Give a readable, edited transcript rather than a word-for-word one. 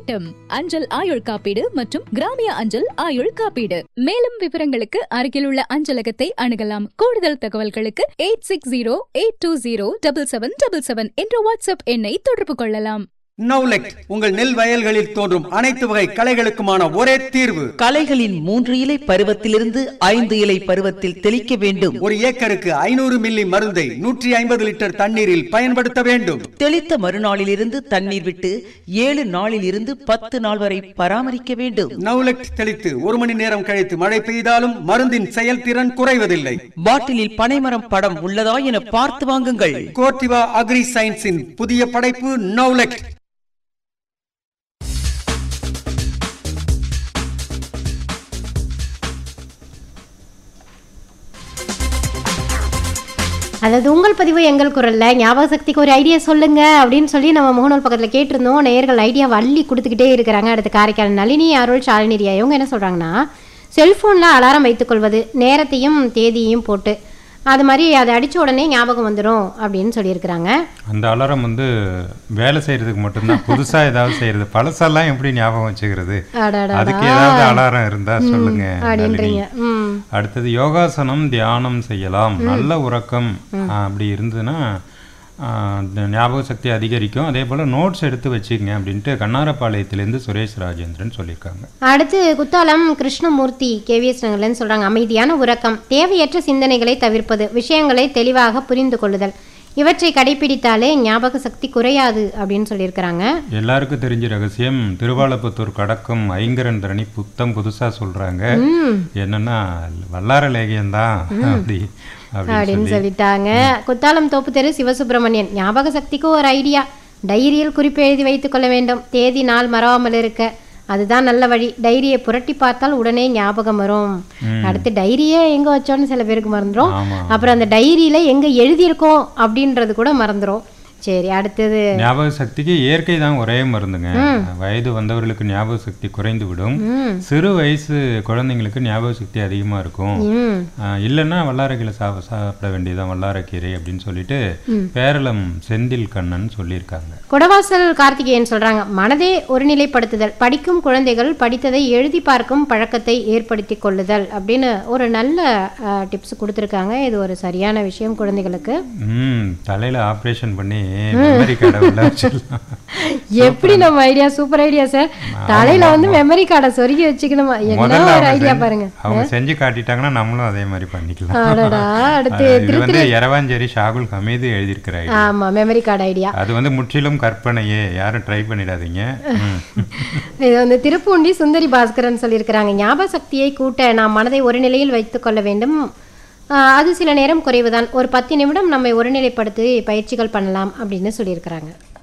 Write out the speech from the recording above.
திட்டம், அஞ்சல் ஆயுள் காப்பீடு மற்றும் கிராமிய அஞ்சல் ஆயுள் காப்பீடு. மேலும் விவரங்களுக்கு அருகிலுள்ள அஞ்சலகத்தை அணுகலாம். கூடுதல் தகவல்களுக்கு 8608207777 என்ற வாட்ஸ்அப் எண்ணை தொடர்பு கொள்ளலாம். நவ்லெக் உங்கள் நெல் வயல்களில் தோன்றும் அனைத்து வகை களைகளுக்குமான ஒரே தீர்வு. களைகளின் 3 இலை பருவத்திலிருந்து 5 இலை பருவத்தில் தெளிக்க வேண்டும். ஒரு ஏக்கருக்கு 500 மில்லி மருந்தை 150 லிட்டர் தண்ணீரில் பயன்படுத்த வேண்டும். தெளித்த மறுநாளிலிருந்து தண்ணீர் விட்டு 7 நாளில் இருந்து 10 நாள் வரை பராமரிக்க வேண்டும். நவ்லெக் தெளித்து 1 மணி நேரம் கழித்து மழை பெய்தாலும் மருந்தின் செயல்திறன் குறைவதில்லை. பாட்டிலில் பனைமரம் படம் உள்ளதா என பார்த்து வாங்குங்கள். கோர்டிவா அக்ரி சயின்ஸின் புதிய படைப்பு நவ்லெக். அதாவது உங்கள் பதிவு எங்கள் குரல்ல ஞாபக சக்திக்கு ஒரு ஐடியா சொல்லுங்க அப்படின்னு சொல்லி நம்ம முகநூல் பக்கத்தில் கேட்டிருந்தோம். நேயர்கள் ஐடியா வள்ளி கொடுத்துக்கிட்டே இருக்கிறாங்க. அடுத்து காரைக்கால் நளினி அருள் ஷாலினி ரியா இவங்க என்ன சொல்கிறாங்கன்னா, செல்ஃபோனில் அலாரம் வைத்துக்கொள்வது, நேரத்தையும் தேதியையும் போட்டு அது மாதிரி அதை அடித்த உடனே ஞாபகம் வந்துடும் அப்படின்னு சொல்லியிருக்கிறாங்க. அந்த அலாரம் வேலை செய்யறதுக்கு மட்டும்தான், புதுசாக ஏதாவது செய்யறது, பழசெல்லாம் எப்படி ஞாபகம் வச்சுக்கிறது, அதுக்கு ஏதாவது அலாரம் இருந்தா சொல்லுங்க அப்படின்றீங்க. அடுத்தது யோகாசனம் தியானம் செய்யலாம், நல்ல உறக்கம் அப்படி இருந்ததுன்னா ஞாபக சக்தி அதிகரிக்கும். அதே போல் நோட்ஸ் எடுத்து வச்சுக்கங்க அப்படின்ட்டு கண்ணாரப்பாளையத்திலேருந்து சுரேஷ் ராஜேந்திரன் சொல்லியிருக்காங்க. அடுத்து குத்தாலம் கிருஷ்ணமூர்த்தி கேவிஎஸ் நகர்லன்னு சொல்கிறாங்க, அமைதியான உறக்கம், தேவையற்ற சிந்தனைகளை தவிர்ப்பது, விஷயங்களை தெளிவாக புரிந்து கொள்ளுதல், இவற்றை கடைபிடித்தாலே ஞாபக சக்தி குறையாது அப்படின்னு சொல்லியிருக்கிறாங்க. எல்லாருக்கும் தெரிஞ்ச ரகசியம், திருவாலப்புத்தூர் கடக்கும் ஐங்கரன் தரணி புதுசாக சொல்கிறாங்க, என்னன்னா வல்லார லேகியம்தான் அப்படின்னு சொல்லிட்டாங்க. குத்தாலம் தோப்பு தெரு சிவசுப்பிரமணியன், ஞாபக சக்திக்கு ஒரு ஐடியா, டைரியில் குறிப்பு எழுதி வைத்துக் கொள்ள வேண்டும், தேதி நாள் மறவாமல் இருக்க, அதுதான் நல்ல வழி. டைரியை புரட்டி பார்த்தால் உடனே ஞாபகம் வரும். அடுத்து டைரியே எங்க வச்சோன்னு சில பேருக்கு மறந்துடும். அப்புறம் அந்த டைரியில எங்க எழுதியிருக்கோம் அப்படின்றது கூட மறந்துடும். சரி, அடுத்தது ஞாபக சக்திக்கு இயற்கை தான் ஒரே மருந்துங்க. வயது வந்தவர்களுக்கு ஞாபக சக்தி குறைந்து விடும், சிறு வயசு குழந்தைங்களுக்கு ஞாபக சக்தி அதிகமா இருக்கும். இல்லைன்னா வல்லாரக்கீரை சாப்பிட வேண்டியதான், வல்லாரக்கீரை அப்படின்னு சொல்லிட்டு பேரளம் செந்தில் கண்ணன் சொல்லியிருக்காங்க. குடவாசல் கார்த்திகேயன் சொல்றாங்க, மனதை ஒருநிலைப்படுத்துதல், படிக்கும் குழந்தைகள் படித்ததை எழுதி பார்க்கும் பழக்கத்தை ஏற்படுத்தி கொள்ளுதல் அப்படின்னு ஒரு நல்ல டிப்ஸ் கொடுத்துருக்காங்க. இது ஒரு சரியான விஷயம் குழந்தைகளுக்கு. தலையில ஆப்ரேஷன் பண்ணி எப்படி நம்ம ஐடியா, சூப்பர் ஐடியா சார். தலையில மெமரி கார்டை சொருகி வச்சுக்கணுமா, என்ன ஒரு ஐடியா பாருங்க. அவங்க செஞ்சு காட்டிட்டாங்கன்னா நம்மளும் அதே மாதிரி பண்ணிக்கலாம். அடுத்து எரவாஞ்சேரி ஷாகுல் ஹமீது எழுதியிருக்கிற ஐடியா. ஆமா, மெமரி கார்டு ஐடியா. அது முற்றிலும் கற்பனையே, யாரும் ட்ரை பண்ணிடாதீங்க. இது திருப்பூண்டி சுந்தரி பாஸ்கரன் சொல்லியிருக்கிறாங்க, ஞாபக சக்தியை கூட்ட நாம் மனதை ஒரு நிலையில் வைத்துக் கொள்ள வேண்டும், அது சில நேரம் குறைவுதான், ஒரு 10 நிமிடம் நம்மை ஒருநிலைப்படுத்தி பயிற்சிகள் பண்ணலாம் அப்படின்னு சொல்லியிருக்கிறாங்க.